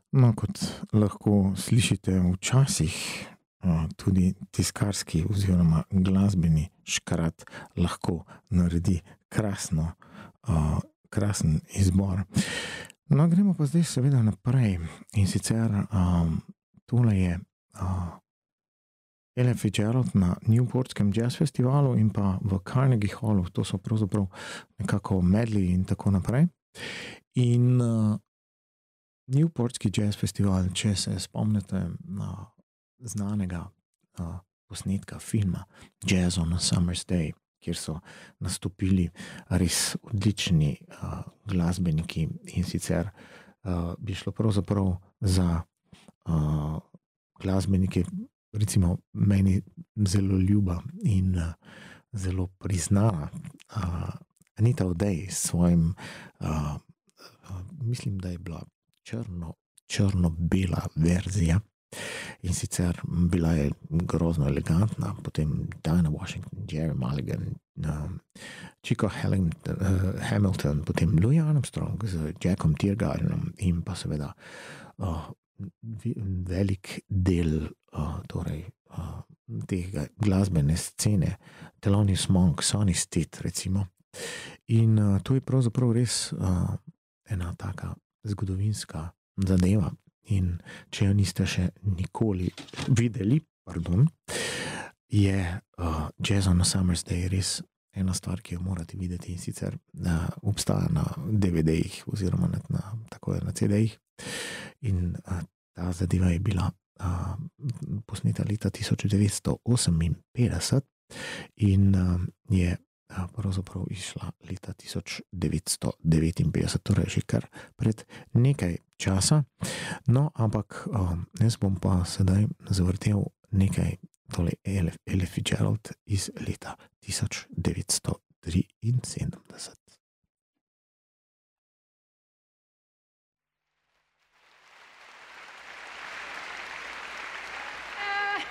No, kot lahko slišite, včasih tudi tiskarski oziroma glasbeni škrat lahko naredi krasen izbor. No, gremo pa zdaj seveda naprej in sicer tole je Ella Fitzgerald na Newportskem jazz festivalu in pa v Carnegie Hallu, to so pravzaprav nekako medley in tako naprej. In Newportski jazz festival, če se spomnite na znanega posnetka filma Jazz on a Summer's Day, kjer so nastopili res odlični glasbeniki in sicer bi šlo pravzaprav za glasbenike, recimo meni zelo ljuba in zelo priznana Anita O'Day s svojim, mislim, da je bila črno-bela verzija in sicer bila je grozno elegantna, potem Dinah Washington, Jerry Mulligan, Chico Hamilton, potem Louis Armstrong z Jackom Teargardenom in pa seveda velik del tega glasbene scene, Thelonious Monk, Sonny Stitt recimo. In to je pravzaprav res ena taka zgodovinska zadeva in če jo niste še nikoli videli, je Jazz on a Summer's Day res ena stvar, ki jo morate videti in sicer obstaja na DVD-jih oziroma tako je na CD-jih in ta zadeva je bila posneta leta 1958 in je pravzaprav išla leta 1959, torej že kar pred nekaj časa. No, ampak jaz bom pa sedaj zavrtel nekaj tole Ella Fitzgerald iz leta 1973.